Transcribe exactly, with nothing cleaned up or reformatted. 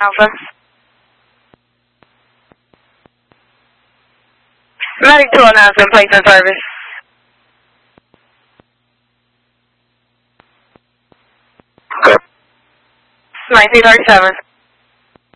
Alpha. Medic two oh nine has been placed in service. Okay. nineteen thirty-seven.